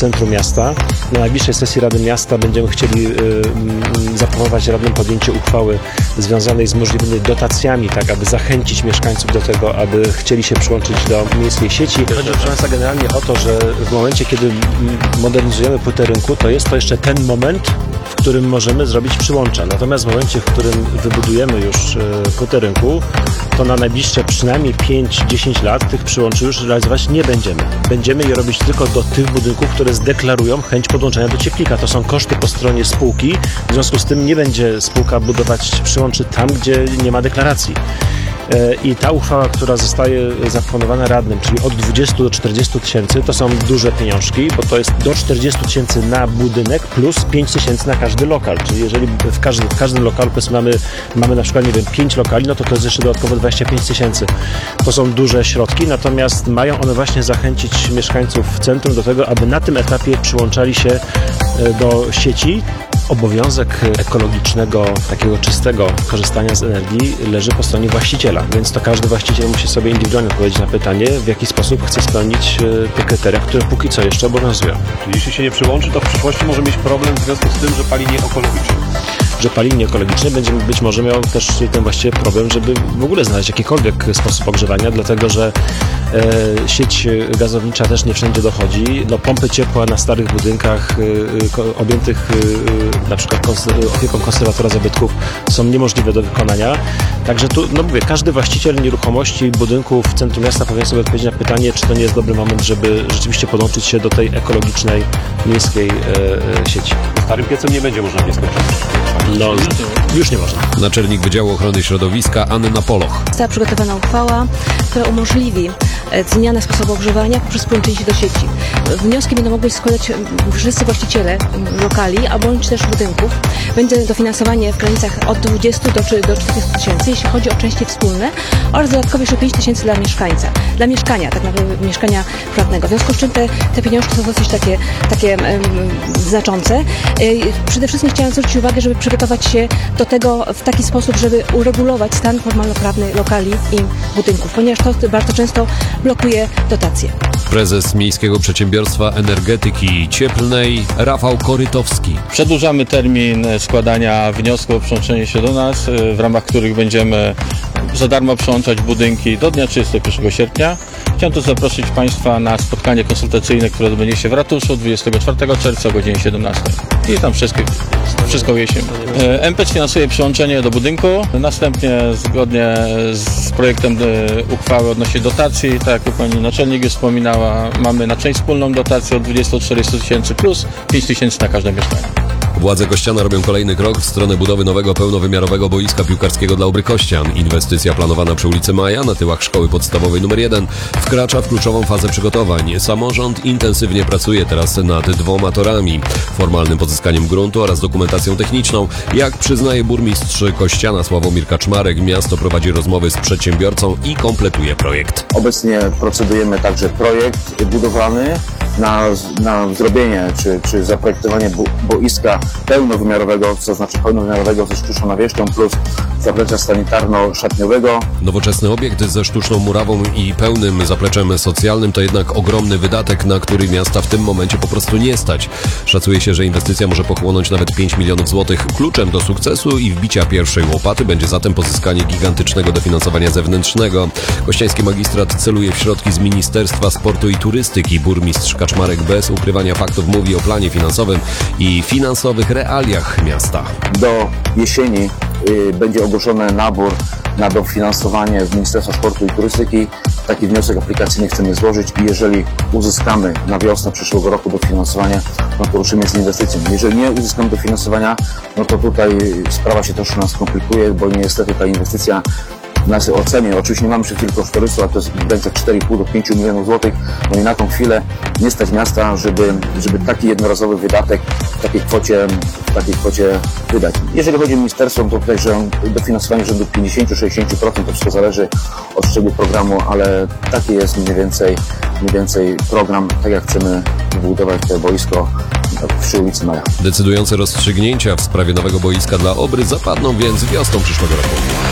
centrum miasta. Na najbliższej sesji Rady Miasta będziemy chcieli zaproponować radnym podjęcie uchwały związanej z możliwymi dotacjami, tak aby zachęcić mieszkańców do tego, aby chcieli się przyłączyć do miejskiej sieci. Chodzi, proszę Państwa, generalnie o to, że w momencie, kiedy modernizujemy płytę rynku, to jest to jeszcze ten moment, w którym możemy zrobić przyłącza. Natomiast w momencie, w którym wybudujemy już płytę rynku, to na najbliższe przynajmniej 5-10 lat tych przyłączy już realizować nie będziemy. Będziemy je robić tylko do tych budynków, które zdeklarują chęć podłączenia do cieplika. To są koszty po stronie spółki, w związku z tym nie będzie spółka budować przyłączy tam, gdzie nie ma deklaracji. I ta uchwała, która zostaje zaproponowana radnym, czyli od 20 do 40 tysięcy, to są duże pieniążki, bo to jest do 40 tysięcy na budynek plus 5 tysięcy na każdy lokal. Czyli jeżeli w każdym lokalu mamy na przykład, nie wiem, 5 lokali, no to jest jeszcze dodatkowo 25 tysięcy. To są duże środki, natomiast mają one właśnie zachęcić mieszkańców centrum do tego, aby na tym etapie przyłączali się do sieci. Obowiązek ekologicznego, takiego czystego korzystania z energii leży po stronie właściciela, więc to każdy właściciel musi sobie indywidualnie odpowiedzieć na pytanie, w jaki sposób chce spełnić te kryteria, które póki co jeszcze obowiązują. Czyli jeśli się nie przyłączy, to w przyszłości może mieć problem w związku z tym, że pali nieekologicznie. Że pali nieekologicznie, będzie być może miał też ten właściwie problem, żeby w ogóle znaleźć jakikolwiek sposób ogrzewania, dlatego że sieć gazownicza też nie wszędzie dochodzi. No, pompy ciepła na starych budynkach objętych na przykład opieką konserwatora zabytków są niemożliwe do wykonania. Także tu, no mówię, każdy właściciel nieruchomości, budynku w centrum miasta powinien sobie odpowiedzieć na pytanie, czy to nie jest dobry moment, żeby rzeczywiście podłączyć się do tej ekologicznej, miejskiej sieci. Starym piecem nie będzie można w nieskończoność. No, już nie można. Naczelnik Wydziału Ochrony Środowiska Anna Poloch. Została przygotowana uchwała, która umożliwi zmianę sposobu ogrzewania poprzez połączenie się do sieci. Wnioski będą mogli składać wszyscy właściciele lokali, a bądź też budynków. Będzie dofinansowanie w granicach od 20 do 40 tysięcy, jeśli chodzi o części wspólne, oraz dodatkowo jeszcze 5 tysięcy dla mieszkania, tak naprawdę mieszkania prywatnego. W związku z czym te pieniążki są dosyć takie znaczące. Przede wszystkim chciałam zwrócić uwagę, żeby przygotować się do tego w taki sposób, żeby uregulować stan formalno-prawny lokali i budynków, ponieważ to bardzo często blokuje dotacje. Prezes Miejskiego Przedsiębiorstwa Energetyki Cieplnej Rafał Korytowski. Przedłużamy termin składania wniosków o przyłączenie się do nas, w ramach których będziemy za darmo przyłączać budynki do dnia 31 sierpnia. Chciałem tu zaprosić Państwa na spotkanie konsultacyjne, które odbędzie się w ratuszu 24 czerwca o godzinie 17. I tam wszystko wyjaśnimy. MPC finansuje przyłączenie do budynku. Następnie zgodnie z projektem uchwały odnośnie dotacji, tak jak pani naczelnik już wspominała, mamy na część wspólną dotację od 20-40 tysięcy plus 5 tysięcy na każde mieszkanie. Władze Kościana robią kolejny krok w stronę budowy nowego, pełnowymiarowego boiska piłkarskiego dla Obry Kościan. Inwestycja planowana przy ulicy Maja, na tyłach szkoły podstawowej nr 1, wkracza w kluczową fazę przygotowań. Samorząd intensywnie pracuje teraz nad 2 torami, formalnym pozyskaniem gruntu oraz dokumentacją techniczną. Jak przyznaje burmistrz Kościana Sławomir Kaczmarek, miasto prowadzi rozmowy z przedsiębiorcą i kompletuje projekt. Obecnie procedujemy także projekt budowlany na zrobienie czy zaprojektowanie boiska pełnowymiarowego, to znaczy pełnowymiarowego ze sztuczną nawierzchnią plus zaplecza sanitarno-szatniowego. Nowoczesny obiekt ze sztuczną murawą i pełnym zapleczem socjalnym to jednak ogromny wydatek, na który miasta w tym momencie po prostu nie stać. Szacuje się, że inwestycja może pochłonąć nawet 5 milionów złotych. Kluczem do sukcesu i wbicia pierwszej łopaty będzie zatem pozyskanie gigantycznego dofinansowania zewnętrznego. Kościański magistrat celuje w środki z Ministerstwa Sportu i Turystyki. Burmistrz Kaczmarek bez ukrywania faktów mówi o planie finansowym i finansowych realiach miasta. Do jesieni będzie ogłoszony nabór na dofinansowanie z Ministerstwa Sportu i Turystyki. Taki wniosek aplikacyjny chcemy złożyć i jeżeli uzyskamy na wiosnę przyszłego roku dofinansowanie, no to ruszymy z inwestycją. Jeżeli nie uzyskamy dofinansowania, no to tutaj sprawa się troszkę nas komplikuje, bo niestety ta inwestycja w naszej ocenie, oczywiście nie mamy jeszcze tylko kosztorysu, a to jest w granicach 4,5 do 5 milionów złotych, no i na tą chwilę nie stać miasta, żeby taki jednorazowy wydatek w takiej kwocie wydać. Jeżeli chodzi o ministerstwo, to tutaj dofinansowanie rzędu 50-60%, to wszystko zależy od szczegółu programu, ale taki jest mniej więcej program, tak jak chcemy wybudować to boisko przy ulicy Maja. Decydujące rozstrzygnięcia w sprawie nowego boiska dla Obry zapadną więc wiosną przyszłego roku.